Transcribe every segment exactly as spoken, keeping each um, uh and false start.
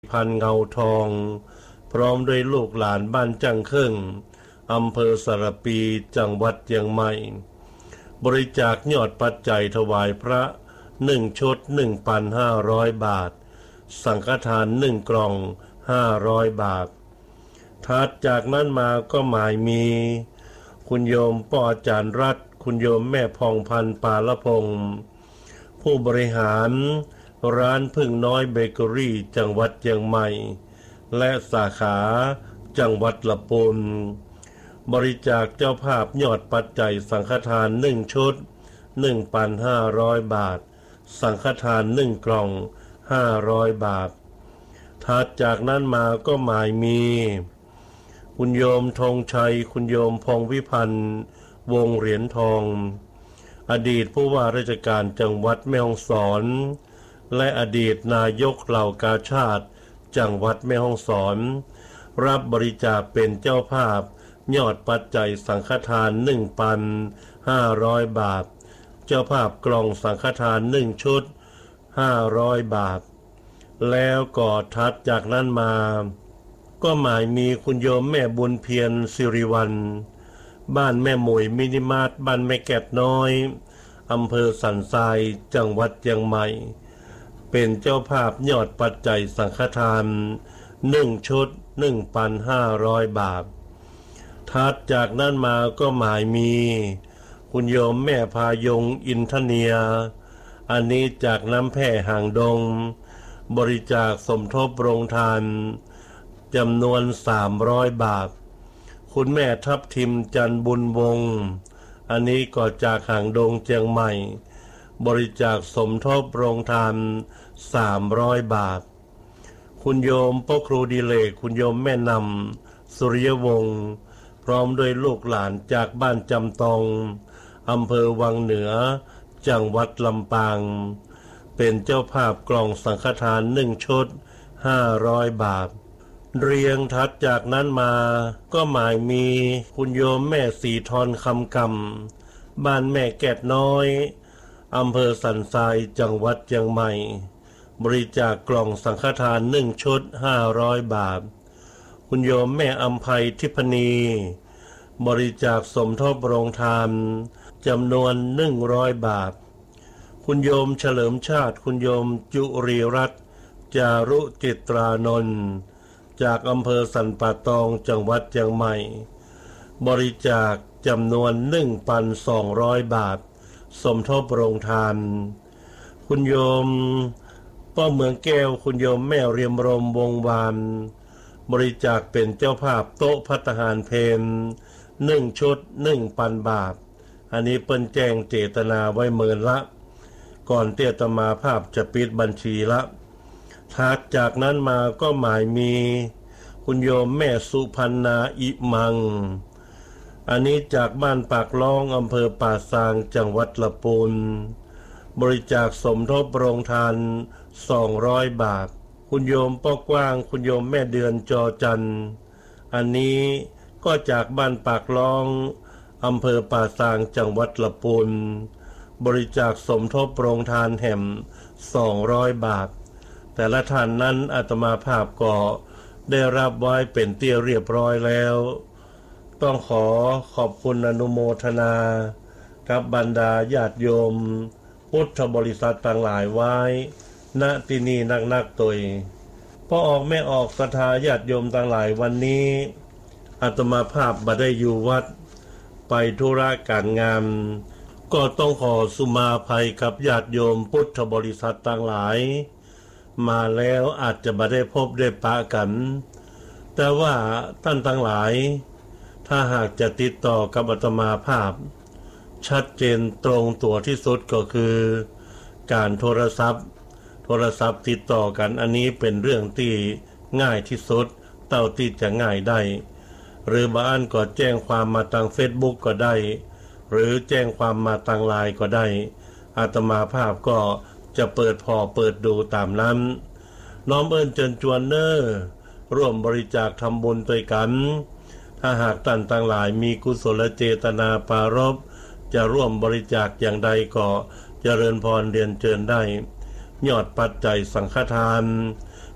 พันเงาทองพร้อมด้วยลูกหลานบ้านจังเครื่องอำเภอสระปีจังหวัดเชียงใหม่บริจาคยอดปัจจัยถวายพระหนึ่งชุด หนึ่งพันห้าร้อย บาทสังฆทานหนึ่งกล่องห้าร้อยบาทถัดจากนั้นมาก็หมายมีคุณโยมป้ออาจารย์รัฐคุณโยมแม่พองพันธุ์ปาละพงศ์ผู้บริหารร้านพึ่งน้อยเบเกอรี่จังหวัดเชียงใหม่และสาขาจังหวัดลำพูนบริจาคเจ้าภาพยอดปัจจัยสังฆทานหนึ่งชุด หนึ่งพันห้าร้อย บาทสังฆทานหนึ่งกล่องห้าร้อยบาทถัดจากนั้นมาก็หมายมีคุณโยมธงชัยคุณโยมพงวิพันธ์วงเหรียญทองอดีตผู้ว่าราชการจังหวัดแม่ฮ่องสอนและอดีตนายกเหล่ากาชาติจังหวัดแม่ฮ่องสอนรับบริจาคเป็นเจ้าภาพยอดปัจจัยสังฆทาน หนึ่งพันห้าร้อย บาทเจ้าภาพกล่องสังฆทานหนึ่งชุดห้าร้อยบาทแล้วก็ถัดจากนั้นมาก็หมายมีคุณโยมแม่บุญเพียรสิริวัลย์บ้านแม่หมวยมินิมาร์ทบ้านแม่แกดน้อยอำเภอสันทรายจังหวัดเชียงใหม่เป็นเจ้าภาพยอดปัจจัยสังฆทานหนึ่งชุด หนึ่งพันห้าร้อย บาทถัดจากนั้นมาก็หมายมีคุณโยมแม่พายงอินทเนียอันนี้จากน้ำแพร่ห่างดงบริจาคสมทบโรงทานจำนวนสามร้อยบาทคุณแม่ทับทิมจันบุญวงศ์อันนี้ก็จากห่างดงเชียงใหม่บริจาคสมทบโรงทานสามร้อยบาทคุณโยมพ่อครูดิเลกคุณโยมแม่นำสุริยวงศ์พร้อมด้วยลูกหลานจากบ้านจำตองอำเภอวังเหนือจังหวัดลำปางเป็นเจ้าภาพกล่องสังฆทานหนึ่งชุดห้าร้อยบาทเรียงถัดจากนั้นมาก็หมายมีคุณโยมแม่สีทรคำกำบ้านแม่แกดน้อยอำเภอสันทรายจังหวัดเชียงใหม่บริจาคกล่องสังฆทานหนึ่งชุดห้าร้อยบาทคุณโยมแม่อำไพทิพณีบริจาคสมทบโรงทานจำนวนหนึ่งร้อยบาทคุณโยมเฉลิมชาติคุณโยมจุรีรัตน์จารุจิตรานนท์จากอำเภอสันป่าตองจังหวัดเชียงใหม่บริจาคจำนวน หนึ่งพันสองร้อย บาทสมทบโรงทานคุณโยมป้อเมืองแก้วคุณโยมแม่เรียมรมวงวานบริจาคเป็นเจ้าภาพโต๊ะภัตตาหารเพลหนึ่งชุด หนึ่งพัน บาทอันนี้เปิ้นแจ้งเจตนาไว้เมินละก่อนเตี้ยตมาภาพจะปิดบัญชีละถัดจากนั้นมาก็หมายมีคุณโยมแม่สุพรรณาอิมังอันนี้จากบ้านปากล้องอำเภอป่าซางจังหวัดลำพูนบริจาคสมทบโรงทานสองร้อยบาทคุณโยมป้อกว้างคุณโยมแม่เดือนจอจันอันนี้ก็จากบ้านปากล้องอำเภอป่าซางจังหวัดลำพูนบริจาคสมทบโรงทานแห่มสองร้อยบาทแต่ละท่านนั้นอาตมาภาพก็ได้รับไว้เป็นเตี้ยเรียบร้อยแล้วต้องขอขอบคุณอนุโมทนากับบรรดาญาติโยมพุทธบริษัทต่างหลายไว้ณที่นี่นักๆตัวพอออกไม่ออกศรัทธาญาติโยมต่างหลายวันนี้อาตมาภาพบ่ได้อยู่วัดไปธุระการงานก็ต้องขอสุมาภัยกับญาติโยมพุทธบริษัทต่างหลายมาแล้วอาจจะบ่ได้พบได้ปะกันแต่ว่าท่านทั้งหลายถ้าหากจะติดต่อกับอาตมาภาพชัดเจนตรงตัวที่สุดก็คือการโทรศัพท์โทรศัพท์ติดต่อกันอันนี้เป็นเรื่องที่ง่ายที่สุดเท่าที่จะง่ายได้หรือบางอันก็แจ้งความมาทาง Facebook ก็ได้หรือแจ้งความมาทางไลน์ก็ได้อาตมาภาพก็จะเปิดพอเปิดดูตามนั้นน้อมเอิญเชิญชวนเนอร์ร่วมบริจาคทำบุญด้วยกันถ้าหากท่านต่างหลายมีกุศลเจตนาปรารภจะร่วมบริจาคอย่างใดก็เจริญพรเรียนเชิญได้ยอดปัจจัยสังฆทาน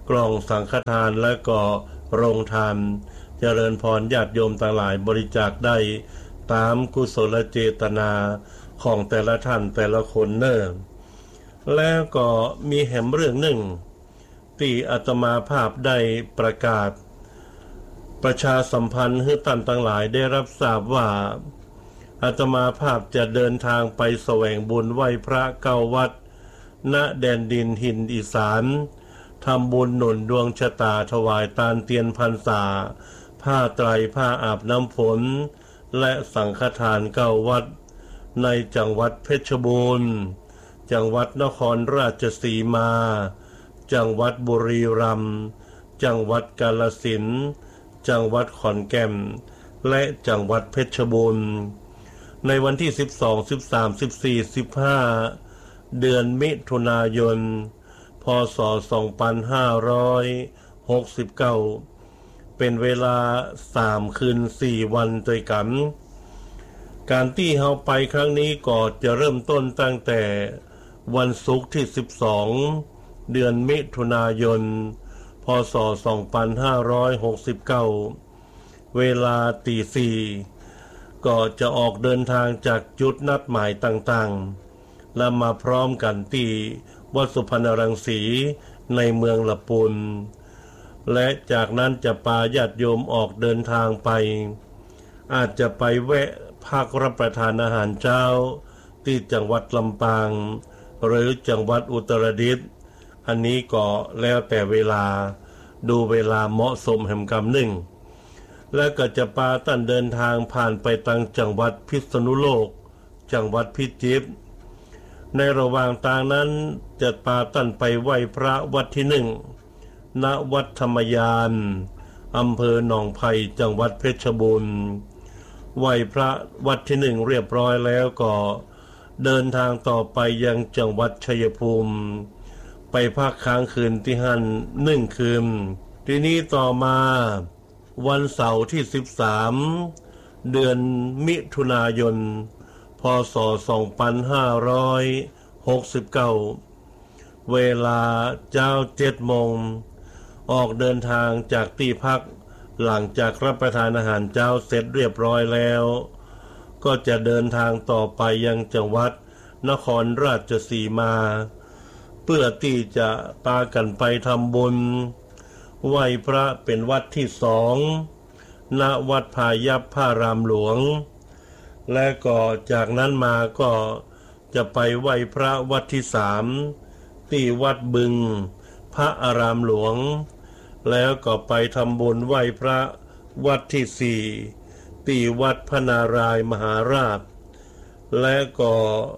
กล่องสังฆทานและก็โรงทานเจริญพรญาติโยมต่างหลายบริจาคได้ตามกุศลเจตนาของแต่ละท่านแต่ละคนเนิ่นแล้วก็มีแหมเรื่องหนึ่งที่อาตมาภาพได้ประกาศประชาสัมพันธ์ให้ท่านทั้งหลายได้รับทราบว่าอาตมาภาพจะเดินทางไปแสวงบุญไหว้พระเก้าวัดณแดนดินหินอีสานทำบุญหนุนดวงชะตาถวายตาลเตียนพรรษาผ้าไตรผ้าอาบน้ำฝนและสังฆทานเก้าวัดในจังหวัดเพชรบูรณ์จังหวัดนครราชสีมาจังหวัดบุรีรัมย์จังหวัดกาฬสินธุ์จังหวัดขอนแก่นและจังหวัดเพชรบูรณ์ในวันที่สิบสอง สิบสาม สิบสี่ สิบห้าเดือนมิถุนายนพ.ศ. สองพันห้าร้อยหกสิบเก้าเป็นเวลาสามคืนสี่วันด้วยกันการที่เฮาไปครั้งนี้ก็จะเริ่มต้นตั้งแต่วันศุกร์ที่สิบสองเดือนมิถุนายนพ.ศ. สองพันห้าร้อยหกสิบเก้าเวลาตีสี่ก็จะออกเดินทางจากจุดนัดหมายต่างๆและมาพร้อมกันที่วัดสุพรรณรังสีในเมืองละปุนและจากนั้นจะพาญาติโยมออกเดินทางไปอาจจะไปแวะพักรับประทานอาหารเช้าที่จังหวัดลำปางหรือจังหวัดอุตรดิตถ์อันนี้ก็แล้วแต่เวลาดูเวลาเหมาะสมแห่งกรรมหนึ่งและก็จะพาท่านเดินทางผ่านไปทางจังหวัดพิษณุโลกจังหวัดพิจิตรในระหว่างทางนั้นจะพาท่านไปไหว้พระวัดที่หนึ่งณวัดธรรมยานอำเภอหนองไผ่จังหวัดเพชรบูรณ์ไหว้พระวัดที่หนึ่งเรียบร้อยแล้วก็เดินทางต่อไปยังจังหวัดชัยภูมิไปพักค้างคืนที่หันหนึ่งคืนทีนี้ต่อมาวันเสาร์ที่สิบสามเดือนมิถุนายนพ.ศ. สองพันห้าร้อยหกสิบเก้าเวลาเจ้าเจ็ดโมงออกเดินทางจากที่พักหลังจากรับประทานอาหารเช้าเสร็จเรียบร้อยแล้วก็จะเดินทางต่อไปยังจังหวัดนครราชสีมาเพื่อที่จะพากันไปทำบุญไหว้พระเป็นวัดที่สองณวัดพายัพพระรามหลวงและก็จากนั้นมาก็จะไปไหว้พระวัดที่สามที่วัดบึงพระอารามหลวงแล้วก็ไปทำบุญไหว้พระวัดที่สี่ที่วัดพระนารายมหาราชและก็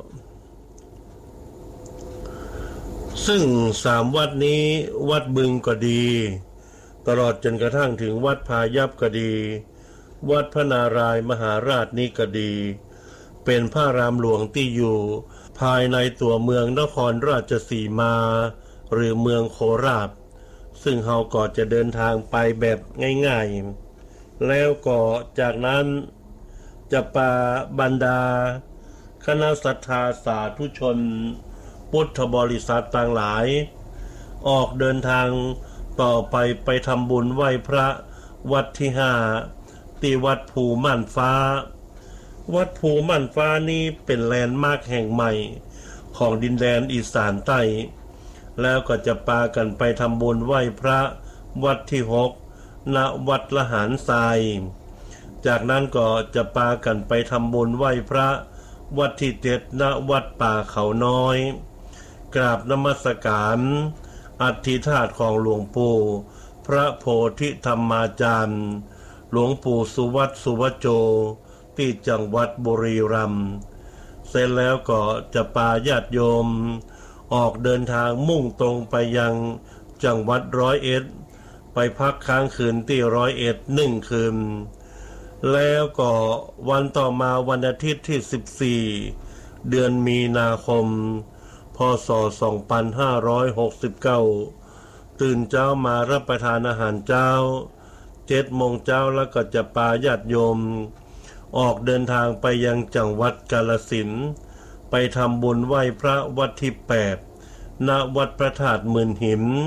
ซึ่งสามวัดนี้วัดบึงก็ดีตลอดจนกระทั่งถึงวัดพายัพก็ดีวัดพระนารายมหาราชนี้ก็ดีเป็นพระรามหลวงที่อยู่ภายในตัวเมืองนครราชสีมาหรือเมืองโคราชซึ่งเราก็จะเดินทางไปแบบง่ายๆแล้วก็จากนั้นจะพาบรรดาคณะศรัทธาสาธุชนพุทธบริษัทต่างหลายออกเดินทางต่อไปไปทำบุญไหว้พระวัดที่ห้าที่วัดภูม่านฟ้าวัดภูม่านฟ้านี้เป็นแลนด์มาร์คแห่งใหม่ของดินแดนอีสานใต้แล้วก็จะพากันไปทำบุญไหว้พระวัดที่หกณวัดละหารทรายจากนั้นก็จะพากันไปทำบุญไหว้พระวัดที่เจ็ดณวัดป่าเขาน้อยกราบนมัสการอธิษฐานของหลวงปู่พระโพธิธรรมาจารย์หลวงปู่สุวัตสุวโจที่จังหวัดบุรีรัมย์เสร็จแล้วก็จะพาญาติโยมออกเดินทางมุ่งตรงไปยังจังหวัดร้อยเอ็ดไปพักค้างคืนที่ร้อยเอ็ดหนึ่งคืนแล้วก็วันต่อมาวันอาทิตย์ที่สิบสี่เดือนมีนาคมพ.ศ. สองพันห้าร้อยหกสิบเก้าตื่นเช้ามารับประทานอาหารเช้าเจ็ดโมงเช้าแล้วก็จะพาญาติโยมออกเดินทางไปยังจังหวัดกาฬสินธุ์ไปทำบุญไหว้พระวัดที่แปดณวัดพระธาตุหมื่นหิน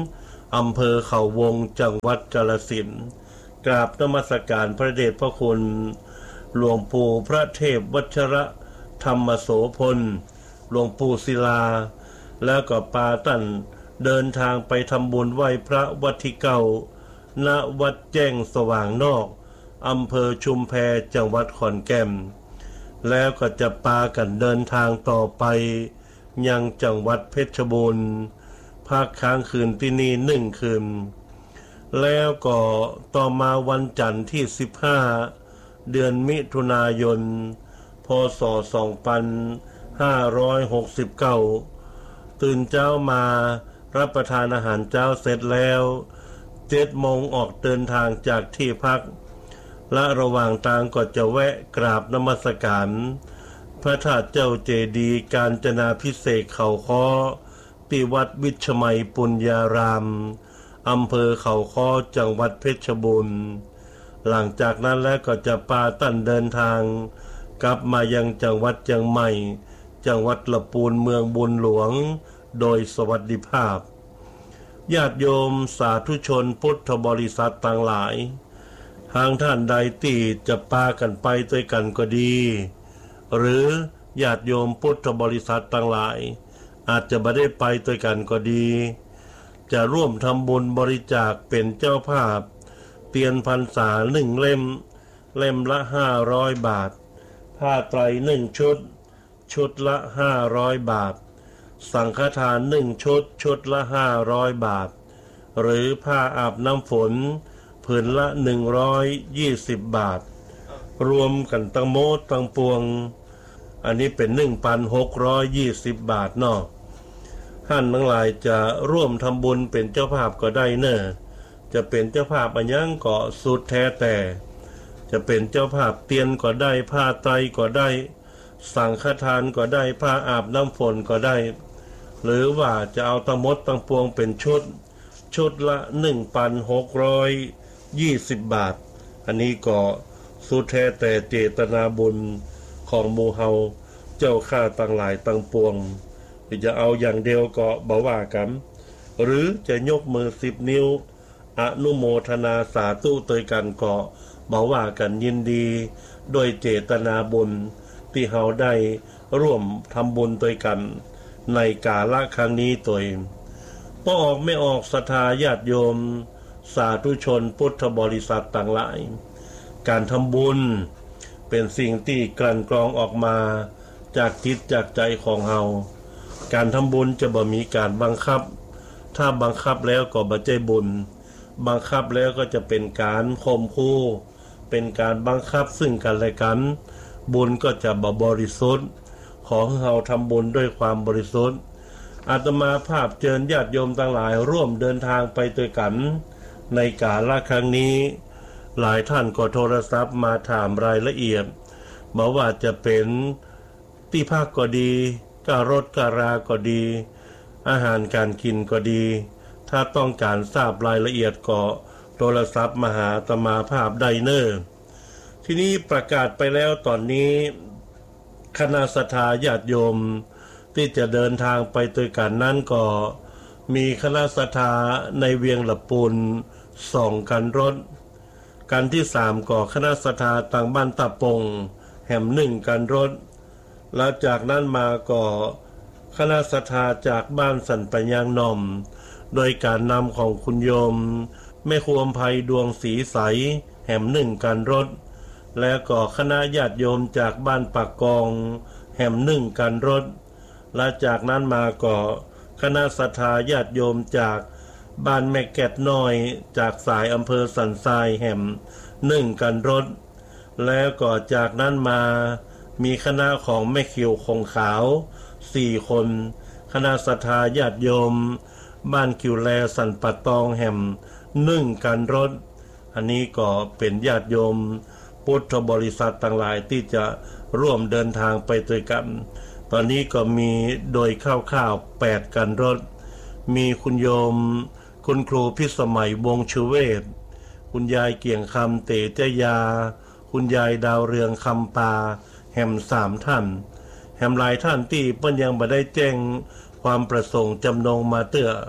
อำเภอเขาวงจังหวัดกาฬสินธุ์กราบนมัสการพระเดชพระคุณหลวงปู่พระเทพวัชระธรรมโสพลหลวงปู่ศิลาแล้วก็ปาตั้นเดินทางไปทำบุญไหว้พระวัดที่เก่าณวัดแจ้งสว่างนอกอำเภอชุมแพจังหวัดขอนแก่นแล้วก็จะปากันเดินทางต่อไปยังจังหวัดเพชรบูรณ์พักค้างคืนที่นี่หนึ่งคืนแล้วก็ต่อมาวันจันทร์ที่สิบห้าเดือนมิถุนายนพ.ศ. สองพันห้าร้อยหกสิบเก้าตื่นเช้ามารับประทานอาหารเช้าเสร็จแล้วเจ็ดโมงออกเดินทางจากที่พักและระหว่างทางก็จะแวะกราบนมัสการพระธาตุเจ้าเจดีย์กาญจนาภิเษกเขาค้อที่วัดวิชมัยปุญญารามอำเภอเขาค้อจังหวัดเพชรบูรณ์หลังจากนั้นแล้วก็จะปาตั้นเดินทางกลับมายังจังหวัดเชียงใหม่จังหวัดลำพูนเมืองบุญหลวงโดยสวัสดิภาพญาติโยมสาธุชนพุทธบริษัทต่างหลายทางท่านใดที่จะปากันไปด้วยกันก็ดีหรือญาติโยมพุทธบริษัทต่างหลายอาจจะไม่ได้ไปด้วยกันก็ดีจะร่วมทำบุญบริจาคเป็นเจ้าภาพเตียนพรรษาหนึ่งเล่มเล่มละห้าร้อยบาทผ้าไตรหนึ่งชุดชุดละห้าร้อยบาทสังฆทานหนึ่งชุดชุดละห้าร้อยบาทหรือผ้าอาบน้ำฝนผืนละหนึ่งร้อยยี่สิบบาทรวมกันตั้งโมดตั้งปวงอันนี้เป็นหนึ่งพันหกร้อยยี่สิบบาทเนาะท่านทั้งหลายจะร่วมทำบุญเป็นเจ้าภาพก็ได้เนอะจะเป็นเจ้าภาพอันยังก็สุดแท้แต่จะเป็นเจ้าภาพเตียนก็ได้ผ้าไตรก็ได้สังฆทานก็ได้ผ้าอาบน้ำฝนก็ได้หรือว่าจะเอาทั้งหมดทั้งปวงเป็นชุดชุดละ หนึ่งพันหกร้อยยี่สิบบาทอันนี้ก็สุดแท้แต่เจตนาบุญของหมู่เฮาเจ้าข้าต่างหลายต่างปวงจะเอาอย่างเดียวก็บ่ว่ากันหรือจะยกมือสิบนิ้วอนุโมทนาสาธุตยกันก็บ่ว่ากันยินดีโดยเจตนาบุญที่เฮาได้ร่วมทำบุญด้วยกันในกาลครั้งนี้ตัวเองพอออกไม่ออกศรัทธาญาติโยมสาธุชนพุทธบริษัทต่างหลายการทำบุญเป็นสิ่งที่กลั่นกรองออกมาจากจิตจากใจของเฮาการทำบุญจะบ่มีการบังคับถ้าบังคับแล้วก็บ่ใจบุญบังคับแล้วก็จะเป็นการข่มขู่เป็นการบังคับซึ่งกันและกันบุญก็จะบ่บริสุทธิ์ขอให้เฮาทำบุญด้วยความบริสุทธิ์อาตมาภาพเชิญญาติโยมทั้งหลายร่วมเดินทางไปด้วยกันในกาลครั้งนี้หลายท่านก็โทรศัพท์มาถามรายละเอียดบอกว่าจะเป็นที่พักก็ดีการถการาก็ดีอาหารการกินก็ดีถ้าต้องการทราบรายละเอียดก็โทรศัพท์มาหาอาตมาภาพได้เนอที่นี้ประกาศไปแล้วตอนนี้คณะศรัทธาญาติโยมที่จะเดินทางไปด้วยกันนั้นก็มีคณะศรัทธาในเวียงละปูนสองกันรถกันที่สามก็คณะศรัทธาต่างบ้านตะปงแห่มหนึ่งกันรถแล้วจากนั้นมาก็คณะศรัทธาจากบ้านสันปัญญางนอมโดยการนำของคุณโยมแม่ครูอำไพดวงสีใสแห่มหนึ่งกันรถและก็คณะญาติโยมจากบ้านปากกองแห่มหนึ่งกันรถและจากนั้นมาก็คณะศรัทธาญาติโยมจากบ้านแม่แกดน้อยจากสายอำเภอสันทรายแห่มหนึ่งกันรถแล้วก็จากนั้นมามีคณะของแม่คิวคงขาวสี่คนคณะศรัทธาญาติโยมบ้านคิวแลสันปัตตองแห่มหนึ่งกันรถอันนี้ก็เป็นญาติโยมพุทธบริษัทต่างหลายที่จะร่วมเดินทางไปด้วยกันตอนนี้ก็มีโดยคร่าวๆแปดกันรถมีคุณโยมคุณครูพิสมัยวงศ์ชูเวศคุณยายเกี่ยงคำเตจยาคุณยายดาวเรืองคำปาแห่มสามท่านแห่มหลายท่านที่เปิ้นยังบ่ได้แจ้งความประสงค์จำนงมาเตื้อก็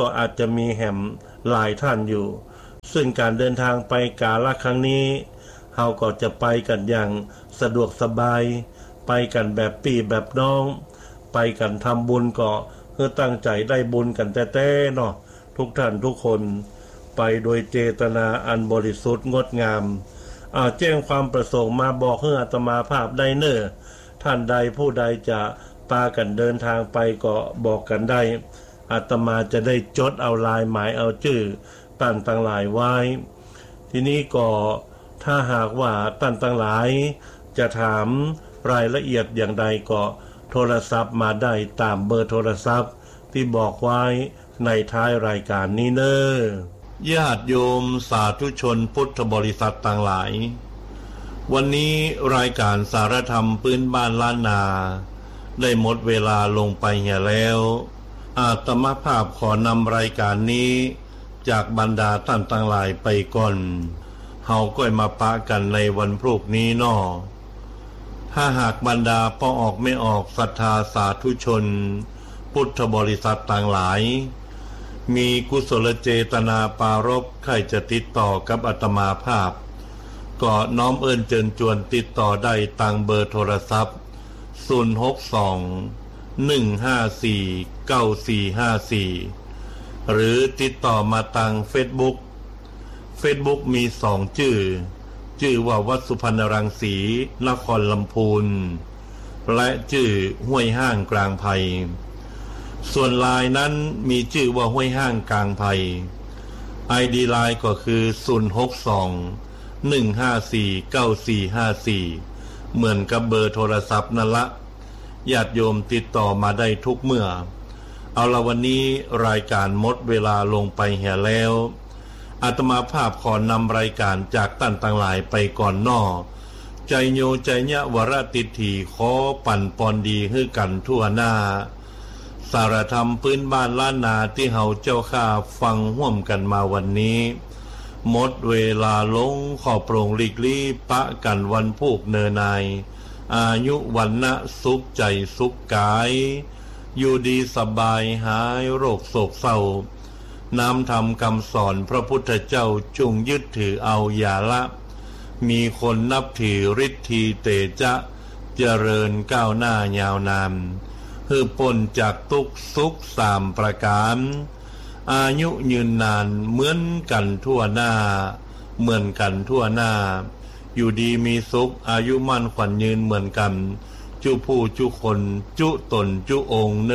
ก็อาจจะมีแหมหลายท่านอยู่ซึ่งการเดินทางไปกาลครั้งนี้เฮาก็จะไปกันอย่างสะดวกสบายไปกันแบบพี่แบบน้องไปกันทำบุญก็เพื่อตั้งใจได้บุญกันแต่ๆเนาะทุกท่านทุกคนไปโดยเจตนาอันบริสุทธิ์งดงามอ่าแจ้งความประสงค์มาบอกให้อาตมาภาพได้เน้อท่านใดผู้ใดจะพากันเดินทางไปก็บอกกันได้อาตมาจะได้จดเอาลายหมายเอาชื่อท่านต่างหลายไว้ทีนี้ก็ถ้าหากว่าท่านต่างหลายจะถามรายละเอียดอย่างใดก็โทรศัพท์มาได้ตามเบอร์โทรศัพท์ที่บอกไว้ในท้ายรายการนี้เน้อญาติโยมสาธุชนพุทธบริษัทต่างหลายวันนี้รายการสารธรรมพื้นบ้านล้านนาได้หมดเวลาลงไปเหี่ยแล้วอาตมาภาพขอนำรายการนี้จากบรรดาท่านต่างหลายไปก่อนเฮาก็มาปะกันในวันพรุ่งนี้น้อถ้าหากบรรดาพ่อออกไม่ออกศรัทธาสาธุชนพุทธบริษัทต่างหลายมีกุศลเจตนาปารภใครจะติดต่อกับอาตมาภาพก็น้อมเอิ้นเชิญชวนติดต่อได้ทางเบอร์โทรศัพท์ศูนย์ หก สอง หนึ่ง ห้า สี่ เก้า สี่ ห้า สี่หรือติดต่อมาทาง Facebook Facebook มีสองชื่อชื่อว่าวัดสุพรรณรังสีนครลำพูนและชื่อห้วยห้างกลางไผ่ส่วนไลน์นั้นมีชื่อว่าห้วยห้างกลางไผ่ ไอ ดี ไลน์ก็คือศูนย์ หก สอง หนึ่ง ห้า สี่ เก้า สี่ ห้า สี่เหมือนกับเบอร์โทรศัพท์นั่นละญาติโยมติดต่อมาได้ทุกเมื่อเอาละวันนี้รายการหมดเวลาลงไปเหี่ยแล้วอาตมาภาพขอนำรายการจากท่านต่างหลายไปก่อนนอใจโยใจญะวรติถีขอปั่นปอนดีให้กันทั่วหน้าสารธรรมพื้นบ้านล้านนาที่เฮาเจ้าข้าฟังห่วมกันมาวันนี้หมดเวลาลงขอโปร่งหลีกลี่ปะกันวันพูกเนนายอายุวันนะสุขใจสุขกายอยู่ดีสบายหายโรคโศกเศร้าน้ำธรรมคำสอนพระพุทธเจ้าจงยึดถือเอาอย่าละมีคนนับถือฤทธีเตจะเจริญก้าวหน้ายาวนานเพื่อพ้นจากทุกข์สุขสามประการอายุยืนนานเหมือนกันทั่วหน้าเหมือนกันทั่วหน้าอยู่ดีมีสุขอายุมั่นขวัญยืนเหมือนกันจุผู้จุคนจุตนจุองค์เน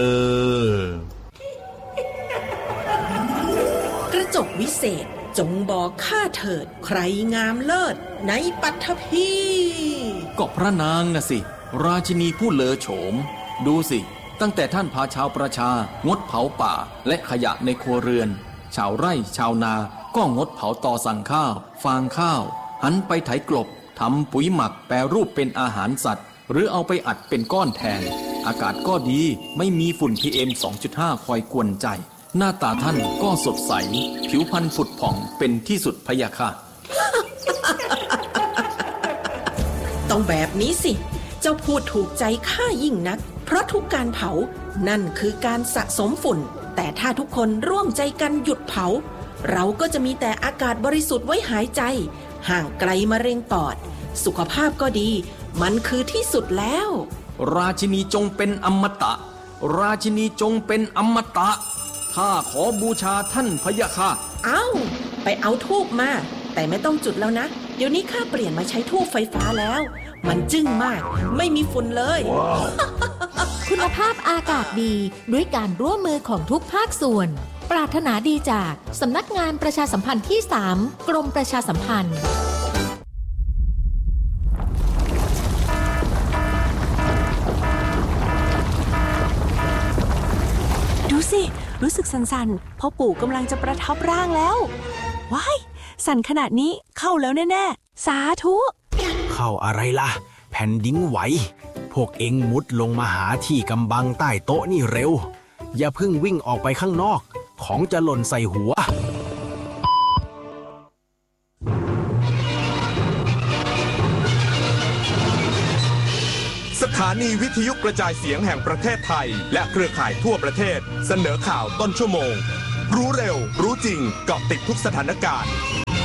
อกระจกวิเศษจงบอกข้าเถิดใครงามเลิศในปัทภีก็พระนางน่ะสิราชินีผู้เลอโฉมดูสิตั้งแต่ท่านพาชาวประชางดเผาป่าและขยะในครัวเรือนชาวไร่ชาวนาก็งดเผาตอสั่งข้าวฟางข้าวหันไปไถกลบทำปุ๋ยหมักแปรรูปเป็นอาหารสัตว์หรือเอาไปอัดเป็นก้อนแทนอากาศก็ดีไม่มีฝุ่น พี เอ็ม สองจุดห้า คอยกวนใจหน้าตาท่านก็สดใสผิวพรรณผุดผ่องเป็นที่สุดพะยะค่ะต้องแบบนี้สิเจ้าพูดถูกใจข้ายิ่งนักเพราะทุกการเผานั่นคือการสะสมฝุ่นแต่ถ้าทุกคนร่วมใจกันหยุดเผาเราก็จะมีแต่อากาศบริสุทธิ์ไว้หายใจห่างไกลมะเร็งปอดสุขภาพก็ดีมันคือที่สุดแล้วราชินีจงเป็นอมตะราชินีจงเป็นอมตะข้าขอบูชาท่านพะยะค่ะเอ้าไปเอาธูปมาแต่ไม่ต้องจุดแล้วนะเดี๋ยวนี้ข้าเปลี่ยนมาใช้ธูปไฟฟ้าแล้วมันจึ้งมากไม่มีฝุ่นเลย wow. คุณภาพอากาศดีด้วยการร่วมมือของทุกภาคส่วนปรารถนาดีจากสำนักงานประชาสัมพันธ์ที่สามกรมประชาสัมพันธ์ดูสิรู้สึกสั่นๆพ่อปู่กำลังจะประทับร่างแล้วว้ายสั่นขนาดนี้เข้าแล้วแน่ๆสาธุเข้าอะไรล่ะแผ่นดินไหวพวกเอ็งมุดลงมาหาที่กำบังใต้โต๊ะนี่เร็วอย่าเพิ่งวิ่งออกไปข้างนอกของจะหล่นใส่หัวสถานีวิทยุกระจายเสียงแห่งประเทศไทยและเครือข่ายทั่วประเทศเสนอข่าวต้นชั่วโมงรู้เร็วรู้จริงเกาะติดทุกสถานการณ์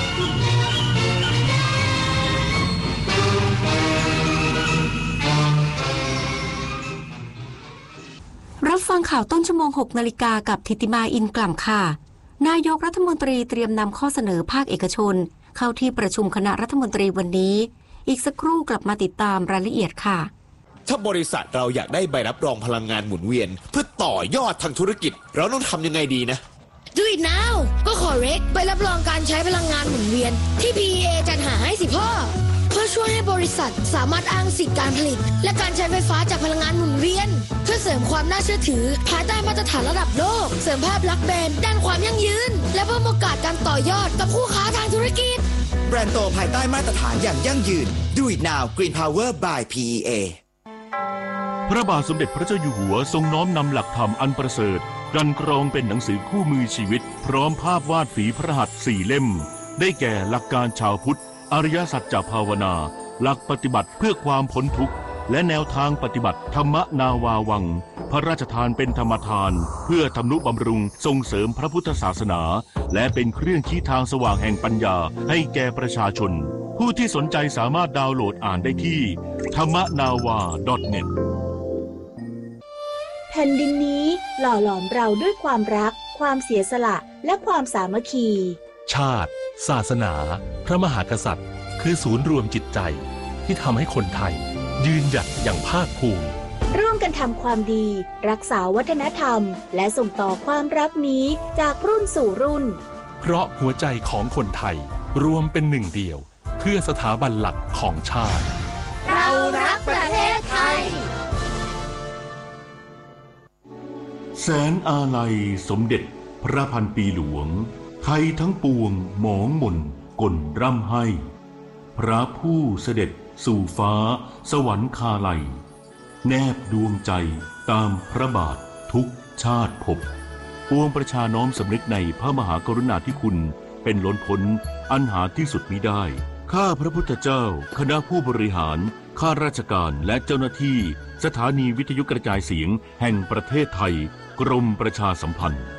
รับฟังข่าวต้นชั่วโมงหกนาฬิกากับธิติมาอินกล่ำค่ะนายกรัฐมนตรีเตรียมนำข้อเสนอภาคเอกชนเข้าที่ประชุมคณะรัฐมนตรีวันนี้อีกสักครู่กลับมาติดตามรายละเอียดค่ะถ้าบริษัทเราอยากได้ใบรับรองพลังงานหมุนเวียนเพื่อต่อยอดทางธุรกิจเราต้องทำยังไงดีนะ Do it now ก็ขอเรกใบรับรองการใช้พลังงานหมุนเวียนที่ พี อี เอ จัดหาให้สิพ่อเพื่อช่วยให้บริษัทสามารถอ้างสิทธิการผลิตและการใช้ไฟฟ้าจากพลังงานหมุนเวียนเพื่อเสริมความน่าเชื่อถือภายใต้มาตรฐานระดับโลกเสริมภาพลักษณ์แบรนด์ด้านความยั่งยืนและเพิ่มโอกาสการต่อยอดกับคู่ค้าทางธุรกิจแบรนด์โตภายใต้มาตรฐานอย่างยั่งยืน Do it now Green Power by พี อี เอพระบาทสมเด็จพระเจ้าอยู่หัวทรงน้อมนำหลักธรรมอันประเสริฐกันกรองเป็นหนังสือคู่มือชีวิตพร้อมภาพวาดฝีพระหัตถ์สี่เล่มได้แก่หลักการชาวพุทธอริยสัจจภาวนาหลักปฏิบัติเพื่อความพ้นทุกข์และแนวทางปฏิบัติธรรมนาวาวังพระราชทานเป็นธรรมทานเพื่อทำนุบำรุงส่งเสริมพระพุทธศาสนาและเป็นเครื่องชี้ทางสว่างแห่งปัญญาให้แก่ประชาชนผู้ที่สนใจสามารถดาวน์โหลดอ่านได้ที่ ธรรมนาวา ดอท เน็ตแผ่นดินนี้หล่อหลอมเราด้วยความรักความเสียสละและความสามัคคีชาติศาสนาพระมหากษัตริย์คือศูนย์รวมจิตใจที่ทำให้คนไทยยืนหยัดอย่างภาคภูมิร่วมกันทำความดีรักษาวัฒนธรรมและส่งต่อความรักนี้จากรุ่นสู่รุ่นเพราะหัวใจของคนไทยรวมเป็นหนึ่งเดียวเพื่อสถาบันหลักของชาติเรารักประเทศไทยแสนอาลัยสมเด็จพระพันปีหลวงไทยทั้งปวงหมองหม่นกลร่ำให้พระผู้เสด็จสู่ฟ้าสวรรคาลัยแนบดวงใจตามพระบาททุกชาติภพปวงประชาน้อมสำนึกในพระมหากรุณาธิคุณเป็นล้นพ้นอันหาที่สุดมิได้ข้าพระพุทธเจ้าคณะผู้บริหารข้าราชการและเจ้าหน้าที่สถานีวิทยุกระจายเสียงแห่งประเทศไทยกรมประชาสัมพันธ์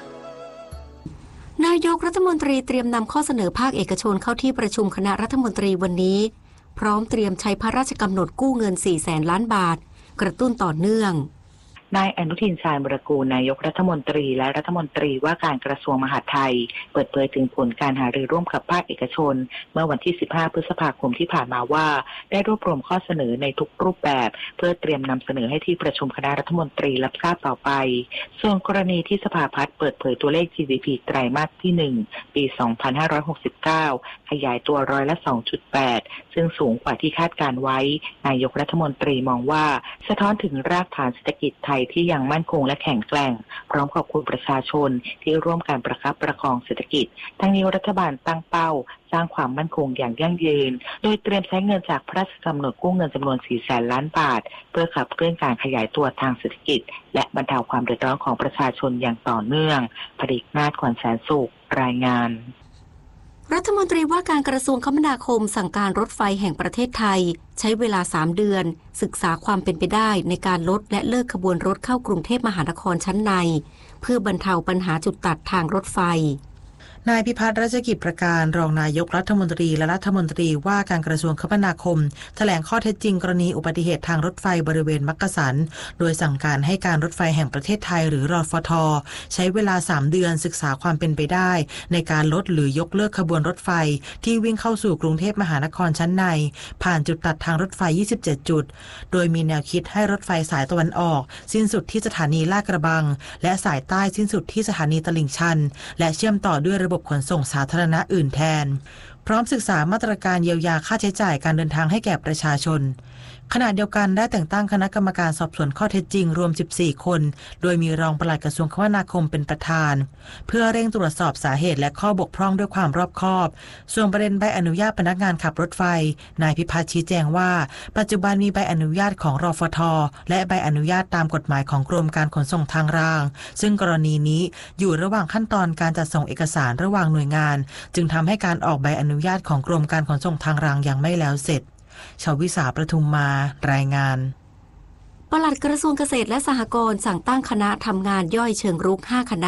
นายกรัฐมนตรีเตรียมนำข้อเสนอภาคเอกชนเข้าที่ประชุมคณะรัฐมนตรีวันนี้พร้อมเตรียมใช้พระราชกำหนดกู้เงิน สี่แสนล้านบาทกระตุ้นต่อเนื่องนายอนุทินชาญวิรากูลนายกรัฐมนตรีและรัฐมนตรีว่าการกระทรวงมหาดไทยเปิดเผยถึงผลการหารือร่วมกับภาคเอกชนเมื่อวันที่สิบห้าพฤษภาคมที่ผ่านมาว่าได้รวบรวมข้อเสนอในทุกรูปแบบเพื่อเตรียมนำเสนอให้ที่ประชุมคณะรัฐมนตรีรับทราบต่อไปส่วนกรณีที่สภาพัฒน์เปิดเผยตัวเลข จี ดี พี ไตรมาสที่หนึ่งปีสองพันห้าร้อยหกสิบเก้าขยายตัวร้อยละ สองจุดแปด ซึ่งสูงกว่าที่คาดการไว้นายกรัฐมนตรีมองว่าสะท้อนถึงรากฐานเศรษฐกิจไทยที่ยังมั่นคงและแข็งแกร่งพร้อมขอบคุณประชาชนที่ร่วมการประคับประคองเศรษฐกิจทั้งนี้รัฐบาลตั้งเป้าสร้างความมั่นคงอย่างยั่งยืนโดยเตรียมใช้เงินจากพระราชกำหนดกู้เงินจำนวน สี่แสนล้านบาทเพื่อขับเคลื่อนการขยายตัวทางเศรษฐกิจและบรรเทาความเดือดร้อนของประชาชนอย่างต่อเนื่องผลิตนาถ ขวัญแสนสุขรายงานรัฐมนตรีว่าการกระทรวงคมนาคมสั่งการรถไฟแห่งประเทศไทยใช้เวลาสามเดือนศึกษาความเป็นไปได้ในการลดและเลิกขบวนรถเข้ากรุงเทพมหานครชั้นในเพื่อบรรเทาปัญหาจุดตัดทางรถไฟนายพิพัฒน์รัชกิจประการรองนายกรัฐมนตรีและรัฐมนตรีว่าการกระทรวงคมนาคมแถลงข้อเท็จจริงกรณีอุบัติเหตุทางรถไฟบริเวณมักกะสันโดยสั่งการให้การรถไฟแห่งประเทศไทยหรือรฟท.ใช้เวลาสามเดือนศึกษาความเป็นไปได้ในการลดหรือยกเลิกขบวนรถไฟที่วิ่งเข้าสู่กรุงเทพมหานครชั้นในผ่านจุดตัดทางรถไฟยี่สิบเจ็ดจุดโดยมีแนวคิดให้รถไฟสายตะวันออกสิ้นสุดที่สถานีลาดกระบังและสายใต้สิ้นสุดที่สถานีตลิ่งชันและเชื่อมต่อด้วยระบบขนส่งสาธารณะอื่นแทนพร้อมศึกษามาตรการเยียวยาค่าใช้จ่ายการเดินทางให้แก่ประชาชนขณะเดียวกันได้แต่งตั้งคณะกรรมการสอบสวนข้อเท็จจริงรวมสิบสี่คนโดยมีรองปลัดกระทรวงคมนาคมเป็นประธานเพื่อเร่งตรวจสอบสาเหตุและข้อบกพร่องด้วยความรอบคอบส่วนประเด็นใบอนุญาตพนักงานขับรถไฟนายพิพัฒน์ชี้แจงว่าปัจจุบันมีใบอนุญาตของรฟท.และใบอนุญาตตามกฎหมายของกรมการขนส่งทางรางซึ่งกรณีนี้อยู่ระหว่างขั้นตอนการจัดส่งเอกสารระหว่างหน่วยงานจึงทำให้การออกใบอนุญาตของกรมการขนส่งทางรางยังไม่แล้วเสร็จชวิสาประทุมมารายงานปลัดกระทรวงเกษตรและสหกรณ์สั่งตั้งคณะทำงานย่อยเชิงรุกห้าคณะ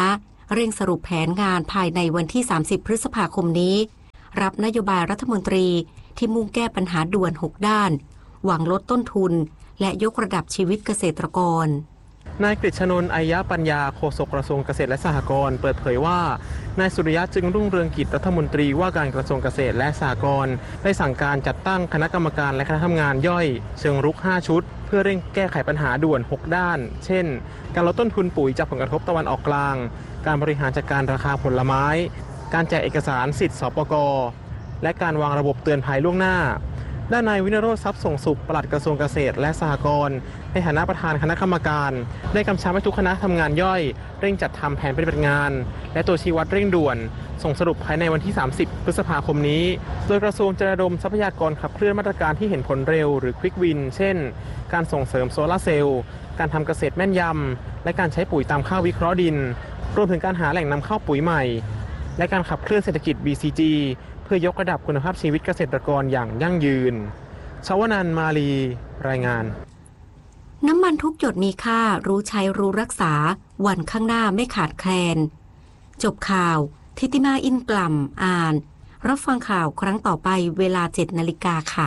เร่งสรุปแผนงานภายในวันที่สามสิบพฤษภาคมนี้รับนโยบายรัฐมนตรีที่มุ่งแก้ปัญหาด่วนหกด้านหวังลดต้นทุนและยกระดับชีวิตเกษตรกรนายกฤษณนท์ อัยยปัญญาโฆษกกระทรวงเกษตรและสหกรณ์เปิดเผยว่านายสุริยะจึงรุ่งเรืองกิจรัฐมนตรีว่าการกระทรวงเกษตรและสหกรณ์ได้สั่งการจัดตั้งคณะกรรมการและคณะทำงานย่อยเชิงรุกห้าชุดเพื่อเร่งแก้ไขปัญหาด่วนหกด้านเช่นการลดต้นทุนปุ๋ยจากผลกระทบตะวันออกกลางการบริหารจัดการราคาผลไม้การแจกเอกสารสิทธิสปก.และการวางระบบเตือนภัยล่วงหน้าด้านนายวินโรจน์ทรัพย์ส่งสุขปลัดกระทรวงเกษตรและสหกรณ์ในฐานะประธานคณะกรรมการได้กำชับให้ทุกคณะทำงานย่อยเร่งจัดทำแผนปฏิบัติงานและตัวชี้วัดเร่งด่วนส่งสรุปภายในวันที่สามสิบพฤษภาคมนี้โดยกระทรวงจะระดมทรัพยากรขับเคลื่อนมาตรการที่เห็นผลเร็วหรือควิกวินเช่นการส่งเสริมโซลาร์เซลล์การทำเกษตรแม่นยำและการใช้ปุ๋ยตามข้าววิเคราะห์ดินรวมถึงการหาแหล่งนำเข้าปุ๋ยใหม่และการขับเคลื่อนเศรษฐกิจ บี ซี จี เพื่อยกระดับคุณภาพชีวิตเกษตรกรอย่างยั่งยืนชวนันท์ มาลีรายงานน้ำมันทุกหยดมีค่ารู้ใช้รู้รักษาวันข้างหน้าไม่ขาดแคลนจบข่าวทิติมาอินกล่ำอ่านรับฟังข่าวครั้งต่อไปเวลา เจ็ดนาฬิกาค่ะ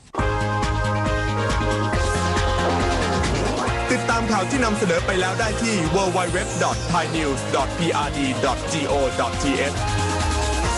ติดตามข่าวที่นำเสนอไปแล้วได้ที่ ดับเบิลยู ดับเบิลยู ดับเบิลยู ดอท ไทยนิวส์ ดอท พี อาร์ ดี ดอท จี โอ ดอท ที เอช